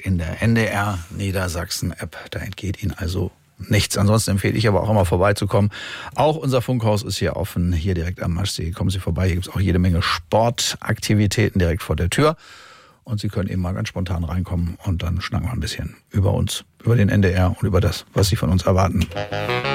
in der NDR Niedersachsen-App. Da entgeht Ihnen also nichts. Ansonsten empfehle ich aber auch immer vorbeizukommen. Auch unser Funkhaus ist hier offen, hier direkt am Maschsee. Kommen Sie vorbei, hier gibt es auch jede Menge Sportaktivitäten direkt vor der Tür. Und Sie können eben mal ganz spontan reinkommen und dann schnacken wir ein bisschen über uns, über den NDR und über das, was Sie von uns erwarten.